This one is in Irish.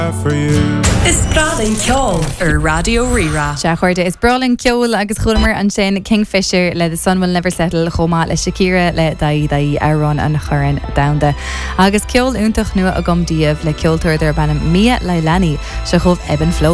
for you. Is Bralin Ceol Radio Rira. Se chuirde is Bralin Ceol agus chulamar an sin Kingfisher le The Sun Will Never Settle chomá le Shakira le daí Aaron an churin damda. Agus ceol úntach nua a gomdíobh le ceoltóir ar banna Mia Leilani se chomh Eben Flow.